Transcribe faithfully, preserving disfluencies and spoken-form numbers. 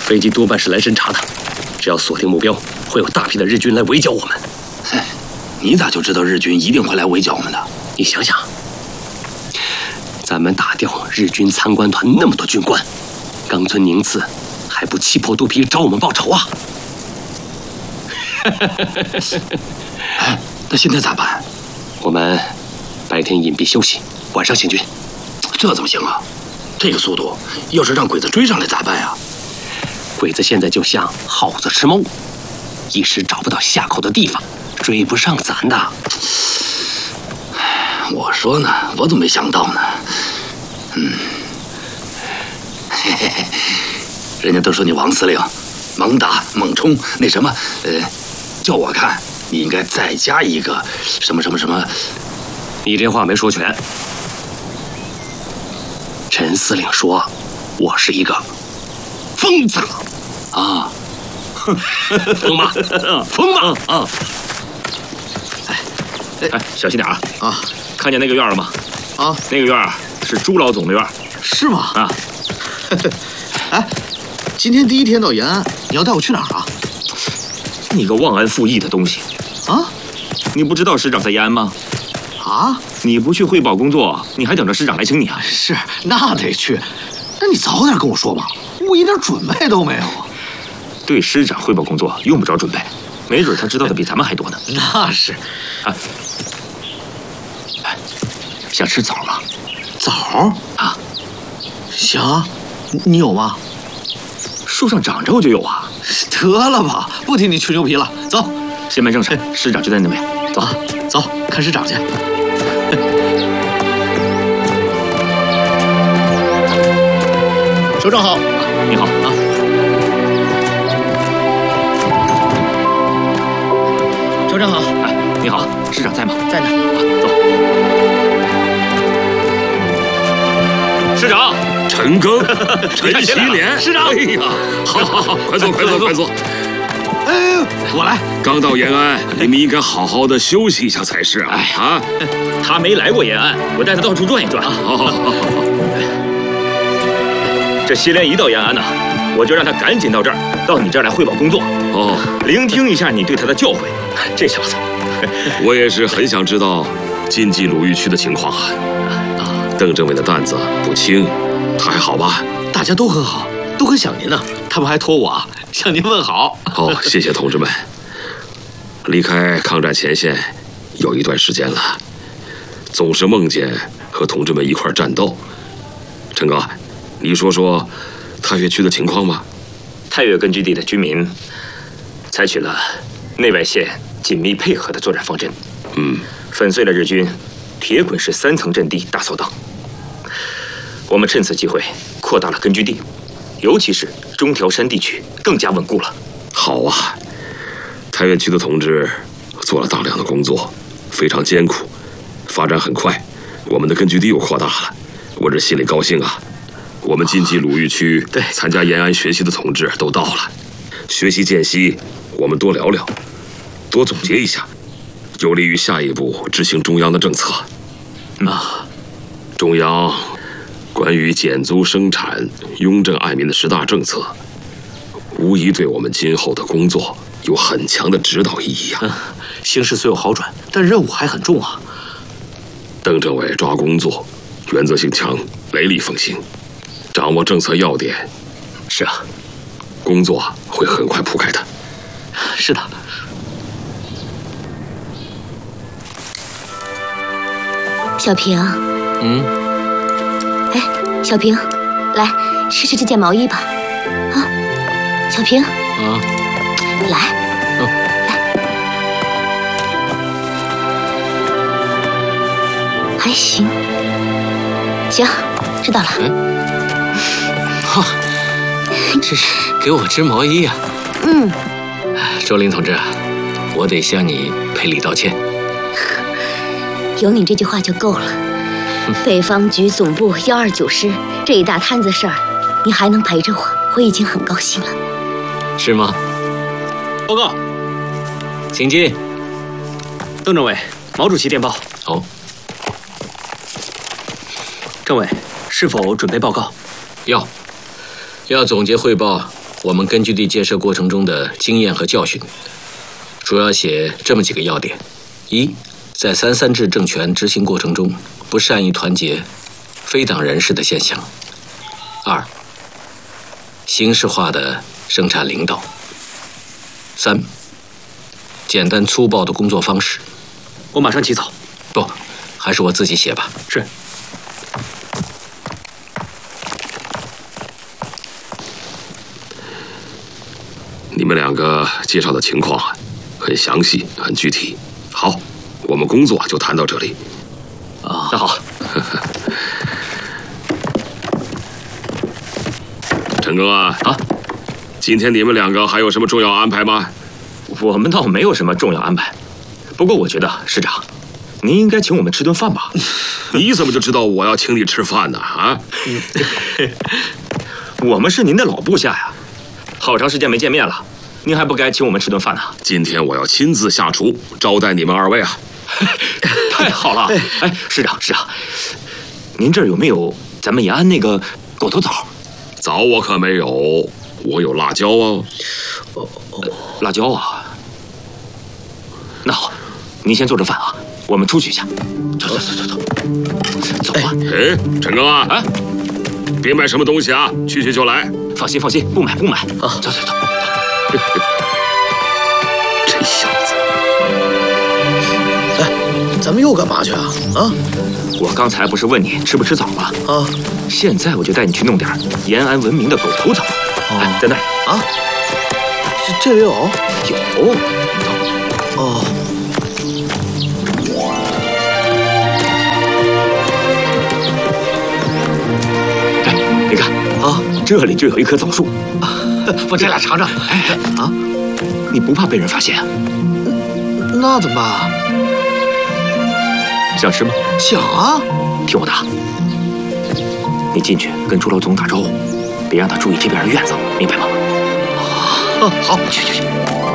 飞机多半是来侦察的，只要锁定目标，会有大批的日军来围剿我们。 嘿，你咋就知道日军一定会来围剿我们呢？ 你想想，咱们打掉日军参观团那么多军官，冈村宁次还不气破肚皮找我们报仇啊？ 哎，那现在咋办？ 我们白天隐蔽休息，晚上行军。 这怎么行啊？这个速度，要是让鬼子追上来咋办呀？ 鬼子现在就像耗子吃猫，一时找不到下口的地方，追不上咱的。 我说呢，我怎么没想到呢？嗯，嘿嘿嘿，人家都说你王司令猛打猛冲，那什么，呃，叫我看你应该再加一个什么什么什么。 你这话没说全。陈司令说，我是一个疯子啊， 疯吗？疯吗？啊！ 哎哎，小心点啊！ 啊， 看见那个院了吗？ 啊， 那个院是朱老总的院。 是吗？ 啊。 哎，今天第一天到延安，你要带我去哪儿啊？ 你个忘恩负义的东西！ 啊？ 你不知道师长在延安吗？ 啊？ 你不去汇报工作，你还等着师长来请你啊？ 是，那得去。那你早点跟我说嘛，我一点准备都没有啊。 对师长汇报工作用不着准备，没准他知道的比咱们还多呢。 那是。 啊，想吃枣吗？ 枣啊？ 行，你有吗？ 树上长着我就有啊。 得了吧，不听你吹牛皮了，走。 先办正事，师长就在那边。走， 啊，走，看师长去。首长好， 你好啊。 首长好， 哎，你好，师长在吗？ 在呢。 啊，走。师长， 陈赓，陈锡联， 师长。 哎呀，好好好，快坐，快坐，快坐。 哎，我来。 刚到延安，你们应该好好的休息一下才是啊！ 哎啊， 他没来过延安，我带他到处转一转。 好好好好好。 这锡联一到延安呢，我就让他赶紧到这儿，到你这儿来汇报工作。 哦， 聆听一下你对他的教诲。这小子， 我也是很想知道晋冀鲁豫区的情况啊。邓政委的担子不轻，他还好吧？ 大家都很好，都很想您呢。他们还托我啊向您问好。 哦，谢谢同志们。离开抗战前线有一段时间了，总是梦见和同志们一块战斗。陈哥，你说说太岳区的情况吧。 太岳根据地的居民采取了内外线紧密配合的作战方针， 嗯， 粉碎了日军铁滚式三层阵地大扫荡。我们趁此机会扩大了根据地，尤其是中条山地区更加稳固了。 好啊，太岳区的同志做了大量的工作，非常艰苦，发展很快，我们的根据地又扩大了，我这心里高兴啊。我们晋冀鲁豫区对参加延安学习的同志都到了，学习间隙我们多聊聊，多总结一下，有利于下一步执行中央的政策。 啊， 中央关于减租生产、雍正爱民的十大政策，无疑对我们今后的工作有很强的指导意义啊。 嗯，形势虽有好转，但任务还很重啊。 邓政委抓工作原则性强，雷厉风行，掌握政策要点。 是啊， 工作会很快铺开的。 是的。 小平， 嗯， 哎，小平，来试试这件毛衣吧。啊，小平， 啊， 来， 嗯， 来，还行，行，知道了。 嗯，哈，这是给我织毛衣呀。 嗯， 周林同志，我得向你赔礼道歉。 有你这句话就够了。北方局总部幺二九师这一大摊子事儿，你还能陪着我，我已经很高兴了。 是吗？报告，请进。 邓政委，毛主席电报。 哦， 政委，是否准备报告？ 要，要总结汇报我们根据地建设过程中的经验和教训，主要写这么几个要点：一，在三三制政权执行过程中，不善于团结非党人士的现象；二，形式化的生产领导；三，简单粗暴的工作方式。 我马上起草。 不，还是我自己写吧。 是。 你们两个介绍的情况很详细，很具体。好，我们工作就谈到这里。 啊，那好。 陈庚啊， 啊， 今天你们两个还有什么重要安排吗？ 我们倒没有什么重要安排，不过我觉得市长，您应该请我们吃顿饭吧？ 你怎么就知道我要请你吃饭呢？啊？ 我们是您的老部下呀，好长时间没见面了，您还不该请我们吃顿饭呢？ 今天我要亲自下厨招待你们二位啊！ 太好了！哎，市长，市长，您这儿有没有咱们延安那个狗头枣？ 枣我可没有，我有辣椒啊。 哦哦，辣椒啊。那好，您先做着饭啊，我们出去一下。走走走走走，走吧。 哎，陈庚啊， 啊， 别买什么东西啊，去去就来。 放心放心，不买不买。啊，走走走。 这小子， 哎，咱们又干嘛去啊？啊？ 我刚才不是问你吃不吃枣吗？ 啊， 现在我就带你去弄点延安闻名的狗头枣。 哦、 哎，在那儿啊，这这里有有。 哦。 哎，你看啊， 这里就有一棵枣树。 我这俩尝尝。 哎哎啊，你不怕被人发现啊？ 那怎么办？ 想吃吗？ 想啊！ 听我的，你进去跟朱老总打招呼，别让他注意这边的院子，明白吗？ 啊，好， 去去去。